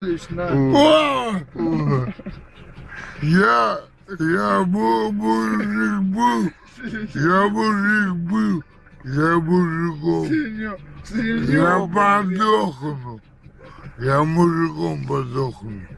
Лично. Я мужик был, я мужиком. Я подохну. Я мужиком подохну.